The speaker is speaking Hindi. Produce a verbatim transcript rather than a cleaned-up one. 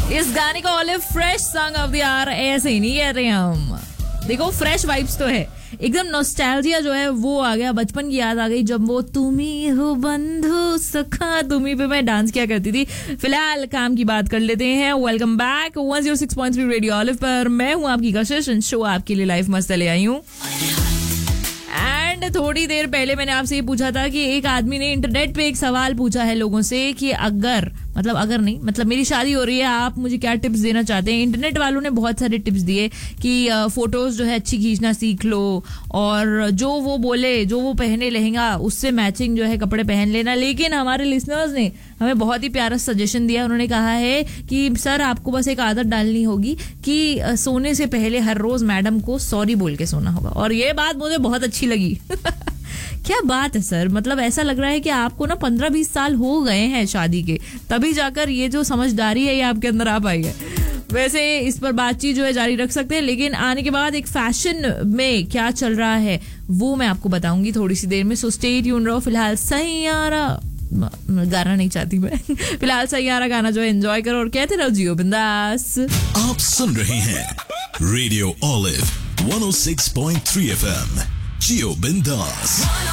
इस गाने को olive fresh song of the year ऐसे ही नहीं कहते हम. देखो फ्रेश वाइब्स तो है, एकदम नॉस्टैल्जिया जो है वो आ गया, बचपन की याद आ गई जब वो तुम्ही हो बंधु सखा तुम्ही पे मैं डांस किया करती थी. फिलहाल काम की बात कर लेते हैं. Welcome back one oh six point three radio olive पर. मैं हूं आपकी कशिश, शो आपके लिए लाइफ मस्त ले आई हूं. एंड थोड़ी देर पहले मैंने आपसे ये पूछा था कि एक आदमी ने इंटरनेट पे एक सवाल पूछा है लोगों से कि अगर मतलब अगर नहीं मतलब मेरी शादी हो रही है, आप मुझे क्या टिप्स देना चाहते हैं. इंटरनेट वालों ने बहुत सारे टिप्स दिए कि फोटोज जो है अच्छी खींचना सीख लो, और जो वो बोले जो वो पहने लहंगा उससे मैचिंग जो है कपड़े पहन लेना. लेकिन हमारे लिसनर्स ने हमें बहुत ही प्यारा सजेशन दिया. उन्होंने कहा है कि सर आपको बस एक आदत डालनी होगी कि सोने से पहले हर रोज मैडम को सॉरी बोल के सोना होगा. और ये बात मुझे बहुत अच्छी लगी. क्या बात है सर, मतलब ऐसा लग रहा है कि आपको ना पंद्रह बीस साल हो गए हैं शादी के, तभी जाकर ये जो समझदारी है ये आपके अंदर आ पाई है. वैसे इस पर बातचीत जो है जारी रख सकते हैं, लेकिन आने के बाद एक फैशन में क्या चल रहा है वो मैं आपको बताऊंगी थोड़ी सी देर में. सो स्टे ट्यून रहो. फिलहाल सैयारा गाना नहीं चाहती मैं. फिलहाल सैयारा गाना जो है एंजॉय करो और कहते रहो जियो बिंदास. आप सुन रहे हैं radio olive one oh six point three F M. जियो बिंदास.